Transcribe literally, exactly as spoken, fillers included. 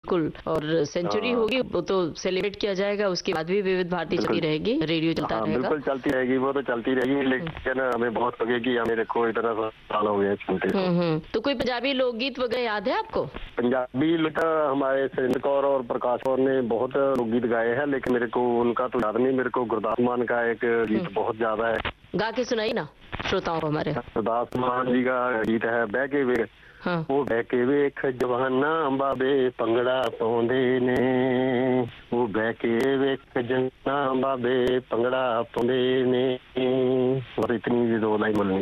बिल्कुल। और सेंचुरी हाँ। होगी वो तो सेलिब्रेट किया जाएगा, उसके बाद भी विविध भारती चलती बिल्कुल। रहेगी, रेडियो चलता हाँ, रहेगा। बिल्कुल चलती रहेगी, वो तो चलती रहेगी, लेकिन हमें बहुत लगेगी मेरे को इतना साल हो गया सुनते को। हम्म हम्म। तो कोई पंजाबी लोकगीत वगैरह याद है आपको? पंजाबी लता हमारे सुरेंद्र कौर और प्रकाश कौर ने बहुत लोकगीत गाए हैं, लेकिन मेरे को उनका तो याद नहीं। मेरे को गुरदास मान का एक गीत बहुत ज्यादा है। गा के सुनाई ना श्रोताओं को हमारे। गुरदास मान जी का गीत है बह के वे। हाँ। वो बह के वेख जवाना बाबे भंगड़ा पाउंदे ने, वो बह के वेख जवाना बाबे भंगड़ा पाउंदे ने। और इतनी दो लाइन बोलनी।